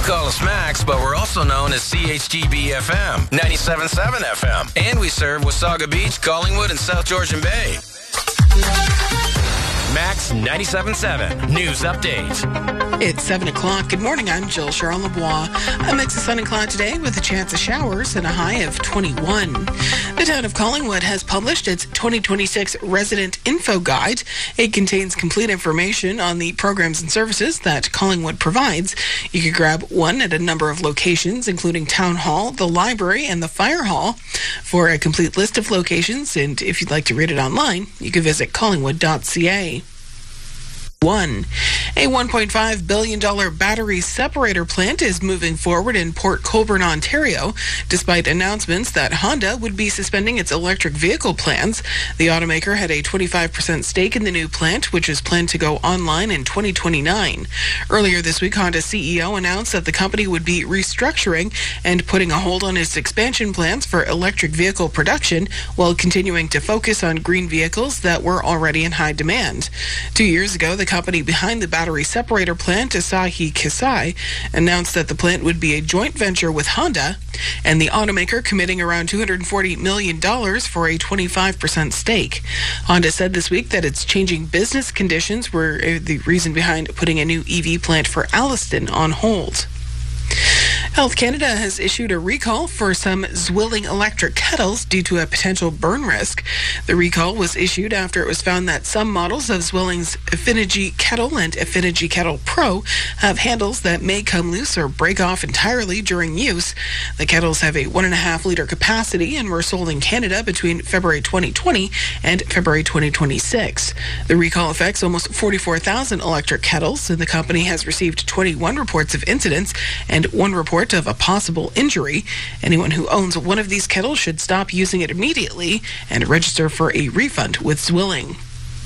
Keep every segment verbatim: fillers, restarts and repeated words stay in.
call us Max, but we're also known as C H G B F M, ninety-seven point seven F M. And we serve Wasaga Beach, Collingwood, and South Georgian Bay. Max ninety-seven point seven News Update. It's seven o'clock. Good morning. I'm Jill Charles Lebois. A mix of sun and cloud today with a chance of showers and a high of twenty-one. The town of Collingwood has published its twenty twenty-six Resident Info Guide. It contains complete information on the programs and services that Collingwood provides. You can grab one at a number of locations, including Town Hall, the library, and the Fire Hall. For a complete list of locations, and if you'd like to read it online, you can visit collingwood dot c a. One. A one point five billion dollars battery separator plant is moving forward in Port Colborne, Ontario, despite announcements that Honda would be suspending its electric vehicle plans. The automaker had a twenty-five percent stake in the new plant, which is planned to go online in twenty twenty-nine. Earlier this week, Honda C E O announced that the company would be restructuring and putting a hold on its expansion plans for electric vehicle production while continuing to focus on green vehicles that were already in high demand. Two years ago, the company behind the battery separator plant, Asahi Kasei, announced that the plant would be a joint venture with Honda, and the automaker committing around two hundred forty million dollars for a twenty-five percent stake. Honda said this week that its changing business conditions were the reason behind putting a new E V plant for Alliston on hold. Health Canada has issued a recall for some Zwilling electric kettles due to a potential burn risk. The recall was issued after it was found that some models of Zwilling's Affinity Kettle and Affinity Kettle Pro have handles that may come loose or break off entirely during use. The kettles have a one and a half liter capacity and were sold in Canada between February twenty twenty and February twenty twenty-six. The recall affects almost forty-four thousand electric kettles, and the company has received twenty-one reports of incidents and one report of a possible injury. Anyone who owns one of these kettles should stop using it immediately and register for a refund with Zwilling.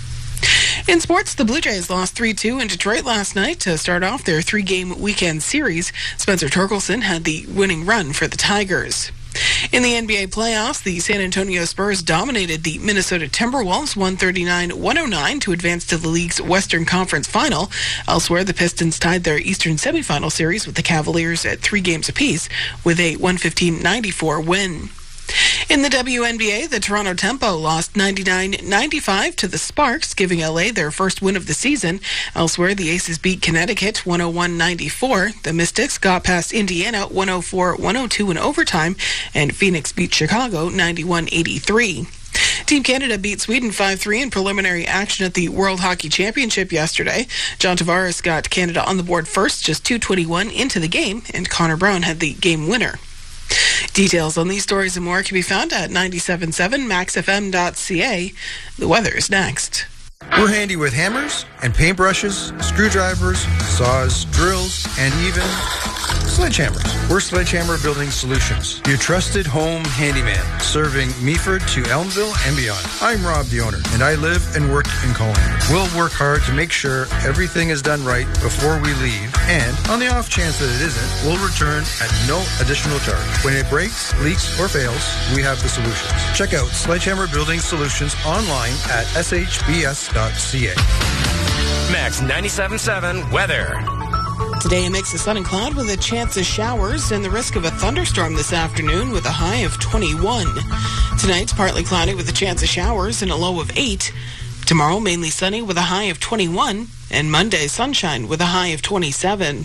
In sports, the Blue Jays lost three two in Detroit last night to start off their three-game weekend series. Spencer Torkelson had the winning run for the Tigers. In the N B A playoffs, the San Antonio Spurs dominated the Minnesota Timberwolves one thirty-nine to one oh nine to advance to the league's Western Conference Final. Elsewhere, the Pistons tied their Eastern semifinal series with the Cavaliers at three games apiece with a one fifteen ninety-four win. In the W N B A, the Toronto Tempo lost ninety-nine ninety-five to the Sparks, giving L A their first win of the season. Elsewhere, the Aces beat Connecticut one oh one ninety-four. The Mystics got past Indiana one oh four one oh two in overtime, and Phoenix beat Chicago ninety-one eighty-three. Team Canada beat Sweden five three in preliminary action at the World Hockey Championship yesterday. John Tavares got Canada on the board first, just two twenty-one into the game, and Connor Brown had the game winner. Details on these stories and more can be found at ninety-seven point seven max f m dot c a. The weather is next. We're handy with hammers and paintbrushes, screwdrivers, saws, drills, and even sledgehammers. We're Sledgehammer Building Solutions, your trusted home handyman, serving Meaford to Elmville and beyond. I'm Rob, the owner, and I live and work in Collingwood. We'll work hard to make sure everything is done right before we leave, and on the off chance that it isn't, we'll return at no additional charge. When it breaks, leaks, or fails, we have the solutions. Check out Sledgehammer Building Solutions online at s h b s dot c a. Max ninety-seven point seven weather. Today, a mix of sun and cloud with a chance of showers and the risk of a thunderstorm this afternoon with a high of twenty-one. Tonight, partly cloudy with a chance of showers and a low of eight. Tomorrow, mainly sunny with a high of twenty-one. And Monday, sunshine with a high of twenty-seven.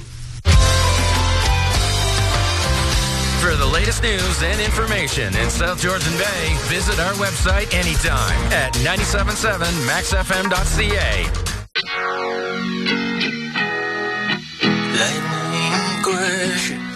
For the latest news and information in South Georgian Bay, visit our website anytime at ninety-seven point seven max f m dot c a. Lightning crash.